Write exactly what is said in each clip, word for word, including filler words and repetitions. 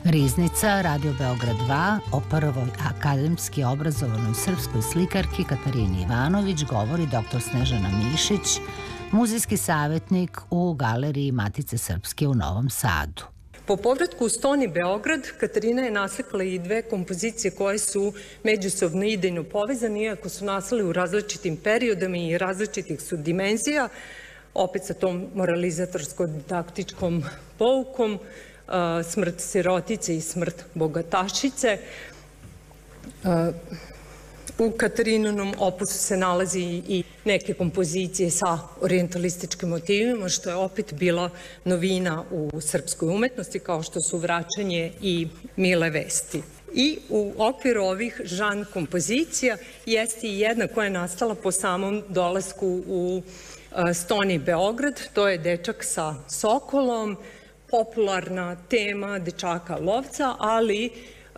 Riznica, Radio Beograd dva, o prvoj akademski obrazovanoj srpskoj slikarki Katarini Ivanović govori doktor Snežana Mišić, muzejski savjetnik u Galeriji Matice Srpske u Novom Sadu. Po povratku u Stoni Beograd, Katarina je naslikala i dve kompozicije koje su međusobno idejno povezane, iako su nastale u različitim periodama i različitih su dimenzija, opet sa tom moralizatorsko-didaktičkom poukom, Smrt sirotice i smrt bogatašice. U Katarininom opusu se nalazi i neke kompozicije sa orijentalističkim motivima, što je opet bila novina u srpskoj umetnosti, kao što su Vraćanje i Mile vesti. I u okviru ovih žan kompozicija jeste i jedna koja je nastala po samom dolasku u Stoni Beograd, to je Dečak sa sokolom, popularna tema dečaka lovca, ali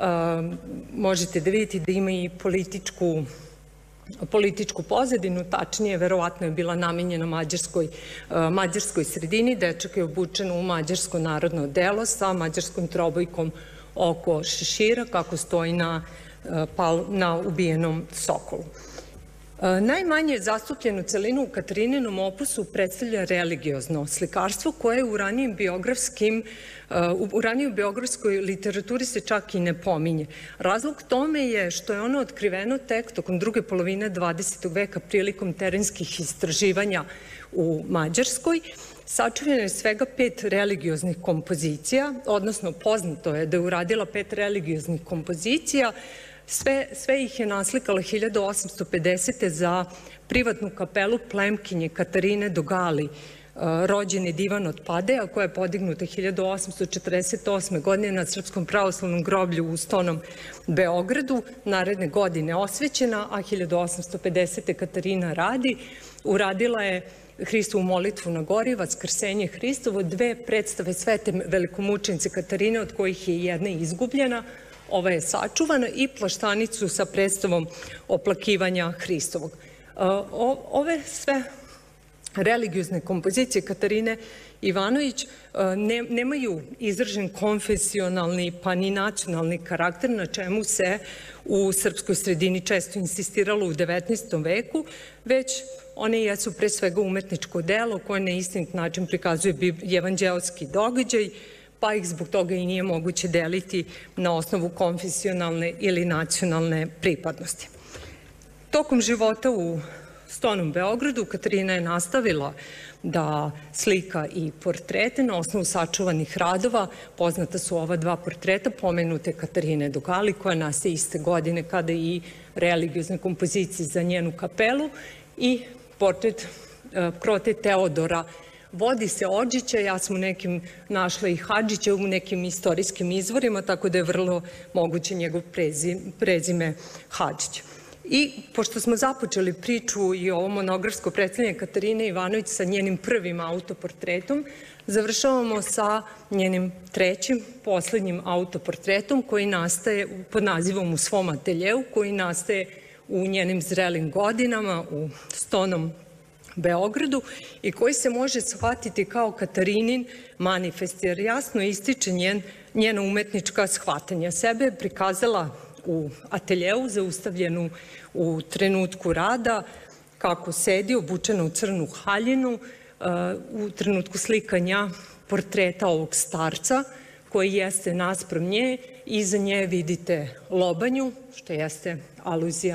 možete da vidite da ima i političku, političku pozadinu, tačnije, verovatno je bila namenjena mađarskoj, mađarskoj sredini. Dečak je obučen u mađarsko narodno odelo sa mađarskom trobojkom oko šešira, kako stoji na, na ubijenom sokolu. Najmanje zastupljenu celinu u Katarininom opusu predstavlja religiozno slikarstvo koje u ranijim biografskim, u ranijoj biografskoj literaturi se čak i ne pominje. Razlog tome je što je ono otkriveno tek tokom druge polovine dvadesetog veka prilikom terenskih istraživanja u Mađarskoj. Sačuveno je svega pet religioznih kompozicija, odnosno poznato je da je uradila pet religioznih kompozicija. Sve, sve ih je naslikala hiljadu osamsto pedesete za privatnu kapelu plemkinje Katarine Dogali, rođene Divan od Padeja, koja je podignuta hiljadu osamsto četrdeset osme. godine na Srpskom pravoslavnom groblju u Stonom Beogradu. Naredne godine osvećena, a hiljadu osamsto pedesete. Katarina radi. Uradila je Hristovu molitvu na gori, Vaskrsenje Hristovo, dve predstave Svete velikomučenice Katarine, od kojih je jedna izgubljena. Ova je sačuvana, i Plaštanicu sa predstavom Oplakivanja Hristovog. Ove sve religiozne kompozicije Katarine Ivanović nemaju izražen konfesionalni pa ni nacionalni karakter, na čemu se u srpskoj sredini često insistiralo u devetnaestom veku, već one jesu pre svega umetničko delo koje na istinit način prikazuje evanđeoski događaj, pa ih zbog toga i nije moguće deliti na osnovu konfesionalne ili nacionalne pripadnosti. Tokom života u Stonom Beogradu Katarina je nastavila da slika i portrete na osnovu sačuvanih radova. Poznata su ova dva portreta pomenute Katarine Dogali, koja nastaje iste godine kada i religiozne kompozicije za njenu kapelu, i portret Krote Teodora. Vodi se Odžića, ja sam u nekim našla i Hadžića u nekim istorijskim izvorima, tako da je vrlo moguće njegov prezime Hadžić. I pošto smo započeli priču i ovo monografsko predstavljanje Katarine Ivanović sa njenim prvim autoportretom, završavamo sa njenim trećim, poslednjim autoportretom koji nastaje pod nazivom U svom ateljeu, koji nastaje u njenim zrelim godinama u Stonom Beogradu i koji se može shvatiti kao Katarinin manifest, jer jasno ističe njen, njena umetnička shvatanja. Sebe je prikazala u ateljeu, zaustavljenu u trenutku rada, kako sedi, obučena u crnu haljinu, u trenutku slikanja portreta ovog starca, koji jeste naspram nje. Iza nje vidite lobanju, što jeste aluzija